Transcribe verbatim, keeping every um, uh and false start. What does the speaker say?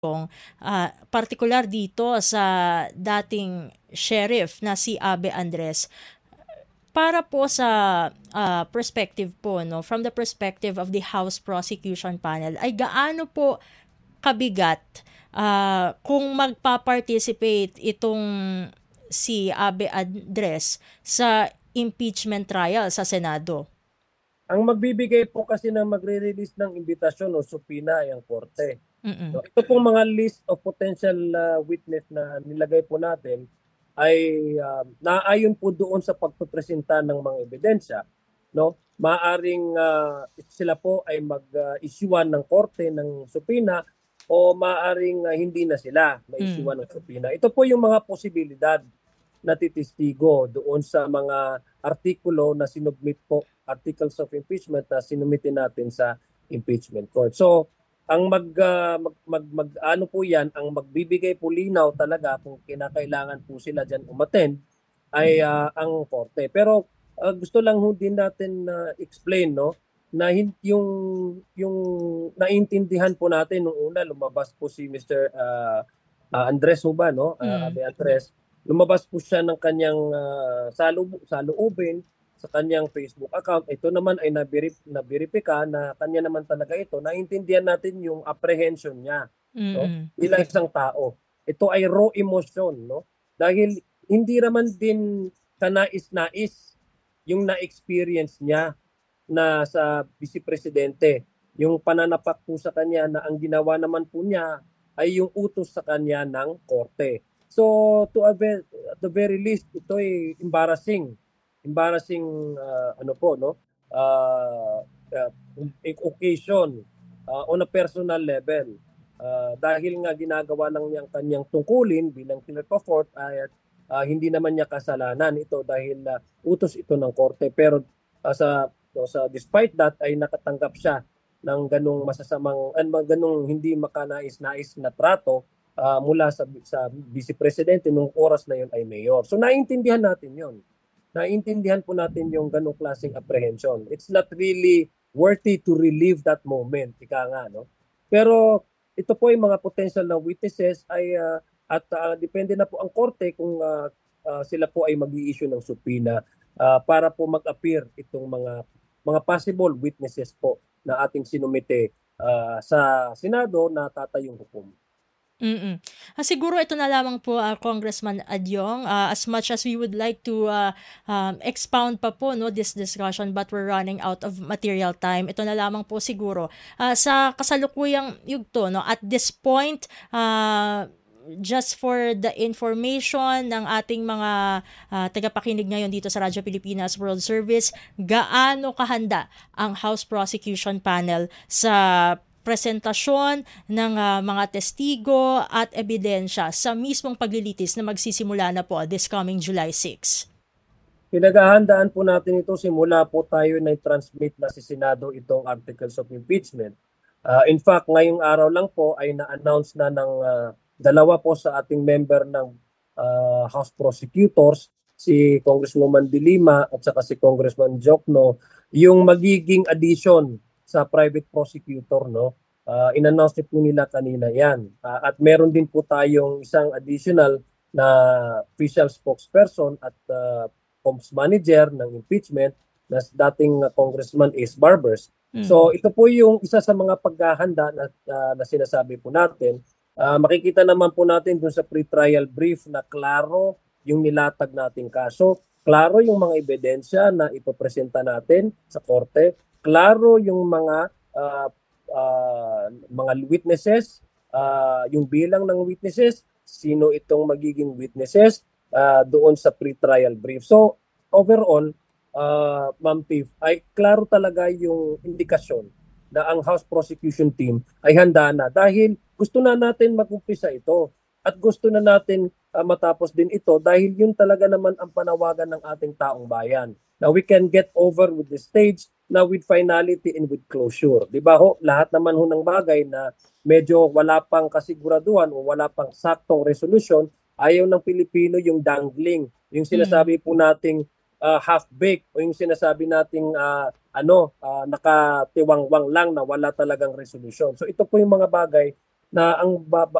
kung ah, partikular dito sa dating sheriff na si Abe Andres para po sa ah, perspective po no from the perspective of the House Prosecution Panel ay gaano po kabigat ah, kung magpa-participate itong si Abe Andres sa impeachment trial sa Senado. Ang magbibigay po kasi ng magre-release ng imbitasyon o subpoena ay ang korte. Mm-mm. No, ito pong mga list of potential uh, witness na nilagay po natin ay uh, naayon po doon sa pagpepresenta ng mga ebidensya. No? Maaring uh, sila po ay mag-issuean uh, ng korte ng subpoena o maaring uh, hindi na sila ma-issuean mm. ng subpoena. Ito po yung mga posibilidad na titistigo doon sa mga artikulo na sinubmit po, articles of impeachment na sinumitin natin sa impeachment court. So, ang mag, uh, mag, mag, mag ano po yan, ang magbibigay po linaw talaga kung kinakailangan po sila dyan umattend ay uh, ang korte. Pero uh, gusto lang ho din natin na uh, explain no na yung yung naintindihan po natin nung una lumabas po si Mister Uh, uh, Andres ho ba no? Uh, mm. Abe Andres, lumabas po siya ng kanyang uh, salub- saloobin sa kanyang Facebook account. Ito naman ay nabirip, nabiripika na kanya naman talaga ito. Naintindihan natin yung apprehension niya. Mm-hmm. No? Bilang isang tao. Ito ay raw emotion. No? Dahil hindi naman din kanais-nais yung na-experience niya na sa Vice Presidente. Yung pananapak po sa kanya na ang ginawa naman po niya ay yung utos sa kanya ng korte. So to a very, at the very least ito ay embarrassing. Embarrassing uh, ano po no? Uh, uh, occasion uh, on a personal level. Uh, dahil nga ginagawa lang niya ang kanyang tungkulin bilang clerk of court ay uh, hindi naman niya kasalanan ito dahil uh, utos ito ng korte, pero uh, sa so, sa despite that ay nakatanggap siya ng ganung masasamang and ganung hindi makanais-nais na trato Uh, mula sa, sa Vice Presidente nung oras na yun ay mayor. So naintindihan natin yun. Naintindihan po natin yung ganong klaseng apprehension. It's not really worthy to relive that moment. Ika nga, no? Pero ito po yung mga potential na witnesses ay uh, at uh, depende na po ang korte kung uh, uh, sila po ay mag-i-issue ng subpoena uh, para po mag-appear itong mga mga possible witnesses po na ating sinumite uh, sa Senado na tatayong hukom. Mm. Ah, siguro ito na lamang po uh, Congressman Adyong, uh, as much as we would like to uh, um, expound pa po no this discussion but we're running out of material time. Ito na lamang po siguro uh, sa kasalukuyang yugto no at this point uh, just for the information ng ating mga uh, tagapakinig ngayon dito sa Radyo Pilipinas World Service, gaano kahanda ang House Prosecution Panel sa presentasyon ng uh, mga testigo at ebidensya sa mismong paglilitis na magsisimula na po this coming July sixth? Pinaghahandaan po natin ito simula po tayo na transmit na si Senado itong articles of impeachment. Uh, in fact, ngayong araw lang po ay na-announce na ng uh, dalawa po sa ating member ng uh, House Prosecutors, si Congresswoman De Lima at saka si Congressman Jokno, yung magiging addition sa private prosecutor, no? Uh, in-announce po nila kanina yan. Uh, at meron din po tayong isang additional na official spokesperson at uh, comms manager ng impeachment na dating uh, Congressman Ace Barbers. Mm. So ito po yung isa sa mga paghahanda na, uh, na sinasabi po natin. Uh, makikita naman po natin dun sa pre-trial brief na klaro yung nilatag nating kaso. Klaro yung mga ebidensya na ipopresenta natin sa korte. Klaro yung mga uh, uh, mga witnesses, uh, yung bilang ng witnesses, sino itong magiging witnesses uh, doon sa pre-trial brief. So overall, uh, Ma'am Tiff, ay klaro talaga yung indikasyon na ang House Prosecution Team ay handa na dahil gusto na natin mag-umpisa ito at gusto na natin uh, matapos din ito dahil yun talaga naman ang panawagan ng ating taong bayan. Now we can get over with the stage na with finality and with closure. Di ba ho, lahat naman ho ng bagay na medyo wala pang kasiguraduhan o wala pang saktong resolution, ayaw ng Pilipino yung dangling, yung sinasabi po nating uh, half-baked o yung sinasabi nating uh, ano, uh, nakatiwangwang lang na wala talagang resolution. So ito po yung mga bagay na ang baba